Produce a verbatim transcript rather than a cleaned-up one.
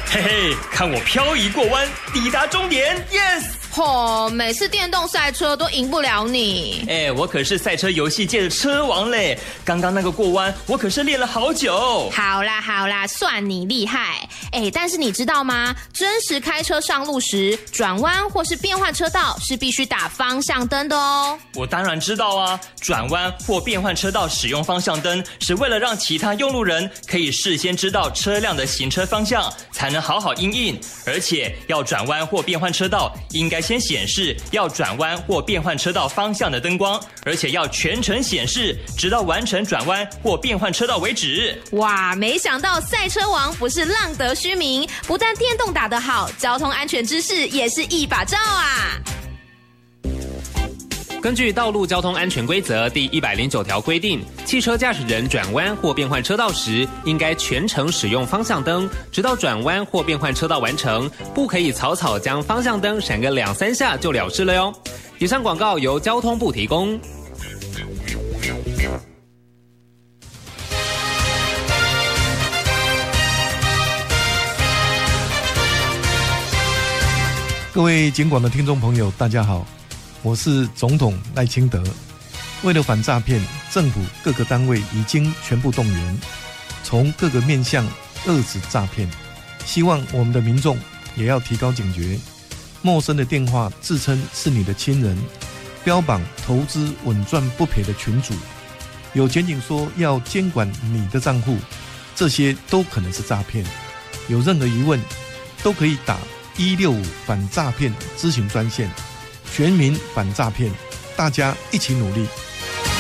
嘿嘿，看我漂移过弯，抵达终点 ，yes！ 吼，每次电动赛车都赢不了你。 哎，我可是赛车游戏界的车王嘞！刚刚那个过弯，我可是练了好久。 好啦好啦，算你厉害。哎，但是你知道吗？真实开车上路时，转弯或是变换车道是必须打方向灯的哦。 我当然知道啊，转弯或变换车道使用方向灯，是为了让其他用路人可以事先知道车辆的行车方向，才能好好因应。而且要转弯或变换车道，应该先显示要转弯或变换车道方向的灯光，而且要全程显示，直到完成转弯或变换车道为止。 哇，没想到赛车王不是浪得虚名，不但电动打得好，交通安全知识也是一把照啊！ 根据道路交通安全规则第一百零九条规定，汽车驾驶人转弯或变换车道时，应该全程使用方向灯，直到转弯或变换车道完成，不可以草草将方向灯闪个两三下就了事了哟。以上广告由交通部提供。 各位警广的听众朋友，大家好，我是总统赖清德。为了反诈骗，政府各个单位已经全部动员，从各个面向遏止诈骗。希望我们的民众也要提高警觉，陌生的电话自称是你的亲人，标榜投资稳赚不赔的群组，有检警说要监管你的账户，这些都可能是诈骗。有任何疑问，都可以打一六五反诈骗咨询专线，全民反诈骗，大家一起努力。